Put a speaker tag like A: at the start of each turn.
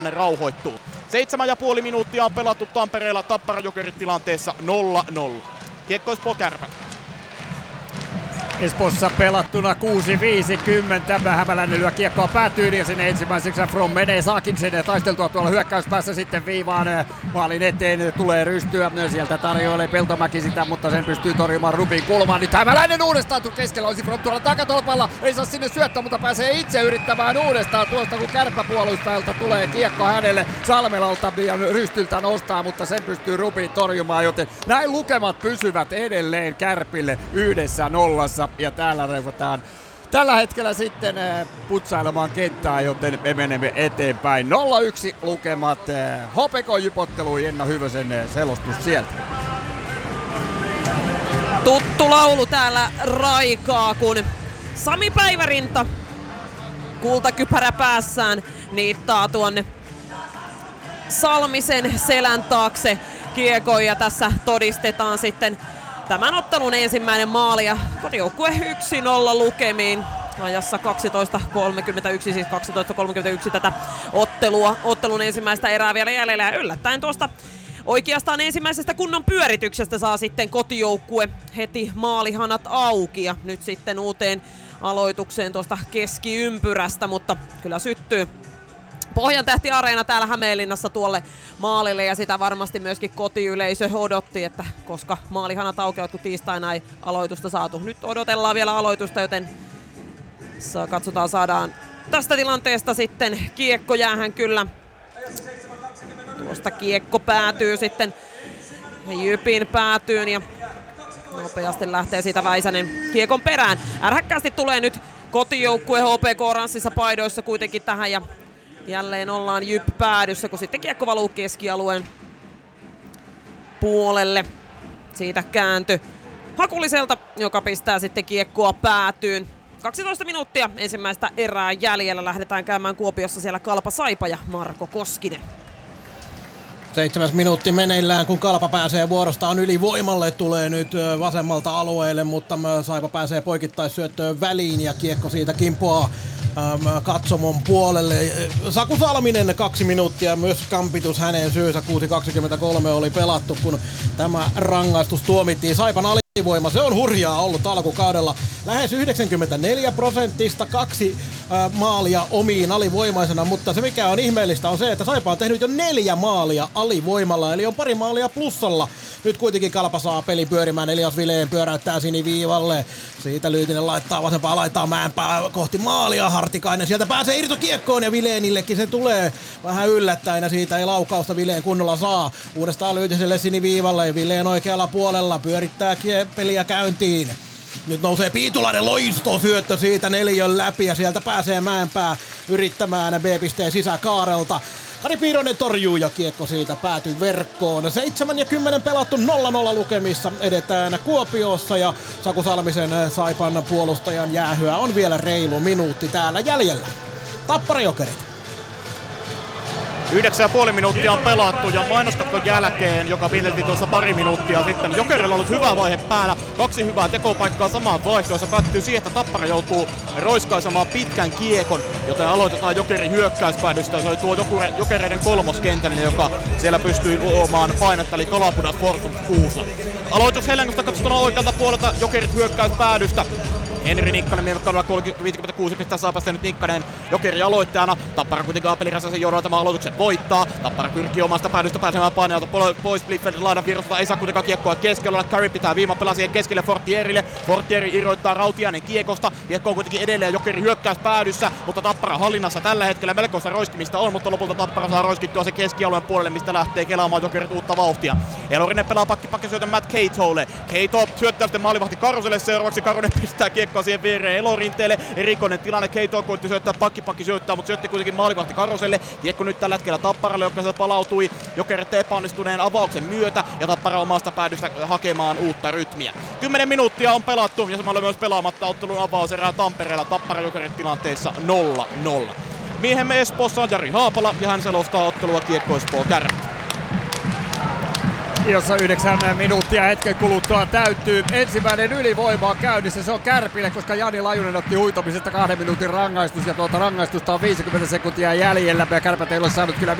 A: rauhoittuu. 7,5 minuuttia on pelattu Tampereella Tappara Jokerit tilanteessa 0-0. Kiekko Espoo Kärpät.
B: Espoossa pelattuna 6.50. Hämäläinen lyö kiekkoa päätyyn ja sinne ensimmäiseksi From menee, saakin sen taisteltua tuolla hyökkäyspäässä sitten viivaan maalin eteen. Tulee rystyä, sieltä tarjoilee Peltomäki sitä, mutta sen pystyy torjumaan Rubin kulmaan. Nyt Hämäläinen uudestaan keskellä olisi From tuolla takatolpalla. Ei saa sinne syöttää, mutta pääsee itse yrittämään uudestaan tuosta, kun kärppäpuolustajalta tulee kiekko hänelle Salmelalta ja Rystyltä nostaa, mutta sen pystyy Rubin torjumaan, joten näin lukemat pysyvät edelleen Kärpille 1-0. Ja täällä reuvataan tällä hetkellä sitten putsailemaan kenttää, joten me menemme eteenpäin. 0-1 lukemat HPK-jypotteluun. Jenna Hyvösen selostus sieltä.
C: Tuttu laulu täällä raikaa, kun Sami Päivärinta kultakypärä päässään niittaa tuonne Salmisen selän taakse kiekon ja tässä todistetaan sitten tämän ottelun ensimmäinen maali ja kotijoukkue 1-0 lukemiin ajassa 12.31, siis 12.31 tätä ottelun ensimmäistä erää vielä jäljellä ja yllättäen tuosta oikeastaan ensimmäisestä kunnon pyörityksestä saa sitten kotijoukkue heti maalihanat auki ja nyt sitten uuteen aloitukseen tuosta keskiympyrästä, mutta kyllä syttyy Pohjantähti Areena täällä Hämeenlinnassa tuolle maalille ja sitä varmasti myöskin kotiyleisö odotti, että koska maalihanat aukeavat, kun tiistaina ei aloitusta saatu. Nyt odotellaan vielä aloitusta, joten katsotaan saadaan tästä tilanteesta sitten kiekko jäähän kyllä. Tuosta kiekko päätyy sitten Jypin päätyyn ja nopeasti lähtee siitä Väisänen kiekon perään. Ärhäkkäästi tulee nyt kotijoukkue HPK oranssissa paidoissa kuitenkin tähän ja jälleen ollaan Jyp päädyssä, kun sitten kiekko valuu keskialueen puolelle. Siitä käänty Hakuliselta, joka pistää sitten kiekkoa päätyyn. 12 minuuttia ensimmäistä erää jäljellä. Lähdetään käymään Kuopiossa siellä Kalpa Saipa ja Marko Koskinen.
D: 7 minuutti meneillään, kun Kalpa pääsee vuorostaan ylivoimalle, tulee nyt vasemmalta alueelle, mutta Saipa pääsee poikittaisyöttöön väliin ja kiekko siitä kimpoaa katsomon puolelle. Saku Salminen 2 minuuttia, myös kampitus hänen syynsä, 6.23 oli pelattu, kun tämä rangaistus tuomittiin. Saipan alivoima, se on hurjaa ollut alkukaudella. Lähes 94%, 2 maalia omiin alivoimaisena, mutta se mikä on ihmeellistä on se, että Saipa on tehnyt jo 4 maalia alivoimalla, eli on pari maalia plussalla. Nyt kuitenkin Kalpa saa pelin pyörimään, Elias Vileen pyöräyttää siniviivalle. Siitä Lyytinen laittaa vasempaa laitaa Mäenpää kohti maalia, Hartikainen sieltä pääsee irtokiekkoon ja Vileenillekin se tulee vähän yllättäen ja siitä ei laukausta Vileen kunnolla saa. Uudestaan Lyytiselle siniviivalle, Vileen oikealla puolella pyörittää peliä käyntiin. Nyt nousee Piitulainen loistosyöttö siitä 4 läpi ja sieltä pääsee Mäenpää yrittämään B-pisteen sisäkaarelta. Kari Piironen torjuu ja kiekko siitä päätyy verkkoon. 7 ja 10 pelattu 0-0 lukemissa. Edetään Kuopiossa ja Saku Salmisen Saipan puolustajan jäähyä on vielä reilu minuutti täällä jäljellä. Tappara Jokerit.
A: 9,5 minuuttia on pelattu ja mainoskatkon jälkeen, joka piirrettiin tuossa pari minuuttia sitten. Jokerilla on ollut hyvä vaihe päällä, 2 hyvää tekopaikkaa samaan vaihtoon. Se päättyy siihen, että Tappara joutuu roiskaisemaan pitkän kiekon, joten aloitetaan Jokerin hyökkäyspäädystä. Se oli tuo Jokereiden kolmoskentällinen, joka siellä pystyy luomaan painetta, eli Kalapudas, Fortum, Kuusa. Aloitus Hellengosta katsotaan oikealta puolelta Jokerit hyökkäyspäädystä. Henri Nikkanen miekkaudella 56 pistää saapasta nyt Nikkanen Jokeri aloittajana. Tappara kuitenkin Apeli Räsäsen johdolla tämän aloituksen voittaa. Tappara pyrkii omasta päädystä pääsemään paineelta pois. Bliffeld laidan virrasta ei saa kuitenkaan kiekkoa keskellä. Curry pitää viimapelaa siihen keskelle Fortierille. Fortieri irroittaa Rautiainen kiekosta. Kiekko on kuitenkin edelleen Jokeri hyökkäys päädyssä, mutta Tappara hallinnassa tällä hetkellä melkoista roiskimista on, mutta lopulta Tappara saa roiskittua se keskialueen puolelle, mistä lähtee kelaamaan Jokerit uutta vauhtia. Elorinen pelaa pakkisyötön Matt Keitolle. Keito syöttää sitten maalivahti Karuselle, seuraavaksi Karunen pistää kiekkoa siihen viereen Elorinteelle. Erikoinen tilanne, Keito koitti syöttää pakki syöttää, mutta syötti kuitenkin maalivahti Karuselle. Kiekko nyt tällä hetkellä Tapparalle, joka se palautui Jokerit epäonnistuneen avauksen myötä ja Tappara omasta päädystä hakemaan uutta rytmiä. 10 minuuttia on pelattu ja samalla myös pelaamatta ottelun avauserää Tampereella. Tappara Jokerit tilanteessa 0-0. Miehemme Espoossa on Jari Haapala ja hän selostaa ottelua Kiekko Espoo Kärpät.
B: jossa 9 minuuttia hetken kuluttua täyttyy. Ensimmäinen ylivoima on käynnissä, se on Kärpille, koska Jani Lajunen otti huitomisesta 2 minuutin rangaistus ja tuota rangaistusta on 50 sekuntia jäljellä. Kärpät ei ole saanut kyllä